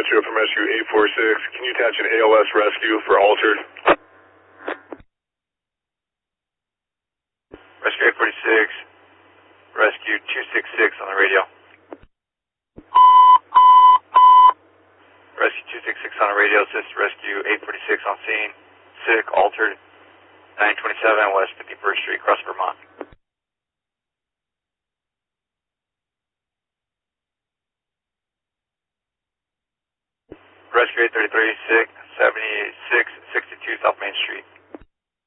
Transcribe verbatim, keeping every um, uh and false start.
Metro from Rescue eight four six. Can you attach an A L S rescue for altered? Rescue eight forty-six, Rescue two six six on the radio. Rescue two six six on the radio, assist Rescue eight forty-six on scene. Sick, altered, nine twenty-seven West fifty-first Street, Cross, Vermont. Rescue eight thirty-three, sick, seventy-six sixty-two South Main Street.